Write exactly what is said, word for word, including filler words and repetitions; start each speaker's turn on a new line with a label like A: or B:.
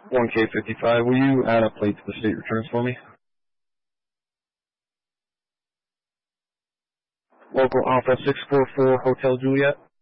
A: one K fifty-five, will you add a plate to the state returns for me? Local Alpha six four four Hotel Juliet.